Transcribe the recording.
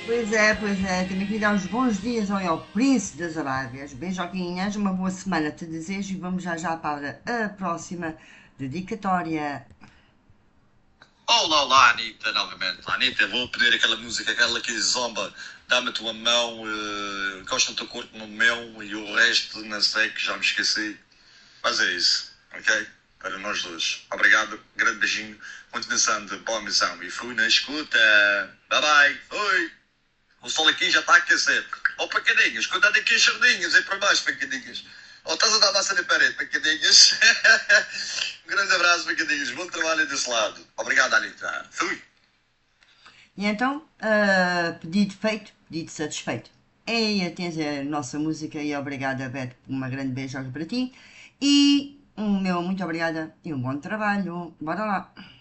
Pois é, tenho que dar uns bons dias ao Príncipe das Arábias. Beijoquinhas, uma boa semana te desejo e vamos já para a próxima dedicatória. Olá, olá, Anitta, novamente. Anitta, vou pedir aquela música, aquela que zomba, dá-me a tua mão, encosta o teu corpo no meu e o resto, não sei, que já me esqueci. Mas é isso, ok? Para nós dois. Obrigado, grande beijinho, continuação de boa missão e fui na escuta. Bye bye, fui. O sol aqui já está a aquecer. Ó, pancadinhas, cuidado aqui as sardinhas, é para baixo, pancadinhas. Ó, estás a dar massa na parede, pancadinhas. Um grande abraço, pancadinhas. Bom trabalho desse lado. Obrigado, Anitta. Fui. E então, pedido feito, pedido satisfeito. Eia, tens a nossa música e obrigada, Beto, por uma grande beijoca para ti. E um meu muito obrigada e um bom trabalho. Bora lá.